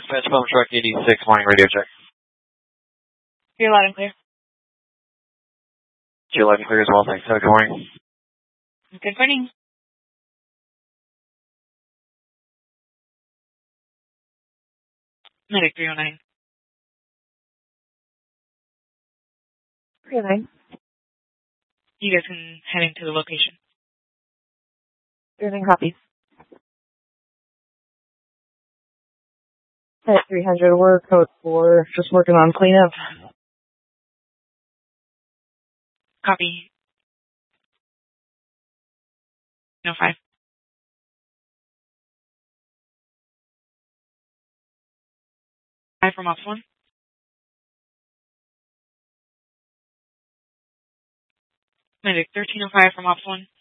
Dispatch Pump Truck 86, morning radio check. You're loud and clear. You're loud and clear as well, thanks. Good morning. Good morning. Medic 309. 309. You guys can head into the location. 309 copy. At 300, we're code 4, just working on cleanup. Copy. No 5. Hi from Ops 1. Medic 1305 from Ops 1.